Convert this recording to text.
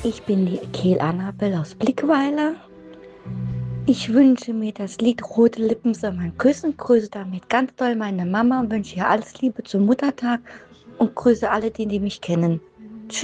Ich bin die Kehl Annabel aus Blickweiler. Ich wünsche mir das Lied Rote Lippen soll man küssen, grüße damit ganz doll meine Mama und wünsche ihr alles Liebe zum Muttertag und grüße alle, die mich kennen.